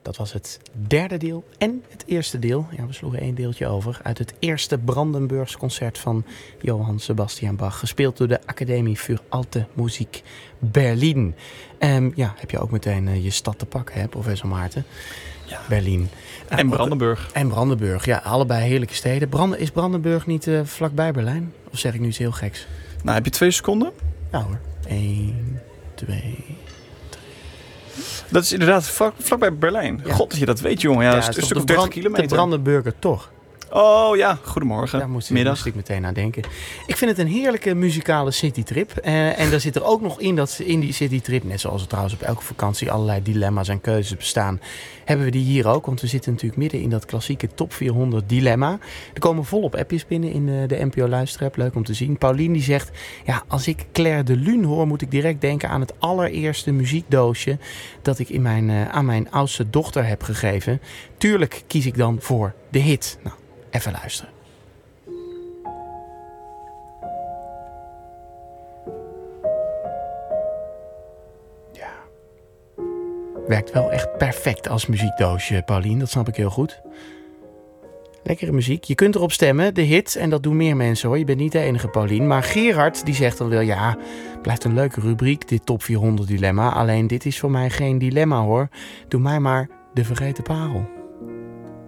dat was het derde deel en het eerste deel. Ja, we sloegen 1 deeltje over. Uit het eerste Brandenburgs concert van Johann Sebastian Bach. Gespeeld door de Academie für Alte Musik Berlin. Heb je ook meteen je stad te pakken, hè, professor Maarten? Ja. Berlin. En Brandenburg. En Brandenburg, ja. Allebei heerlijke steden. Is Brandenburg niet vlakbij Berlijn? Of zeg ik nu iets heel geks? Nou, heb je 2 seconden? Ja hoor. 1, 2... Dat is inderdaad vlakbij Berlijn. Ja. God, dat je dat weet, jongen. Ja, dat is een stuk of 30 kilometer. De Brandenburger toch? Oh ja, goedemorgen. Daar moest ik meteen aan denken. Ik vind het een heerlijke muzikale citytrip. En daar zit er ook nog in die citytrip, net zoals er trouwens op elke vakantie allerlei dilemma's en keuzes bestaan, hebben we die hier ook. Want we zitten natuurlijk midden in dat klassieke top 400 dilemma. Er komen volop appjes binnen in de NPO Luisterapp. Leuk om te zien. Paulien die zegt, ja, als ik Claire de Lune hoor, moet ik direct denken aan het allereerste muziekdoosje dat ik aan mijn oudste dochter heb gegeven. Tuurlijk kies ik dan voor de hit. Nou, even luisteren. Ja. Werkt wel echt perfect als muziekdoosje, Paulien. Dat snap ik heel goed. Lekkere muziek. Je kunt erop stemmen, de hit. En dat doen meer mensen hoor. Je bent niet de enige, Paulien. Maar Gerard die zegt dan wel, ja, blijft een leuke rubriek, dit top 400 dilemma. Alleen dit is voor mij geen dilemma hoor. Doe mij maar de vergeten parel.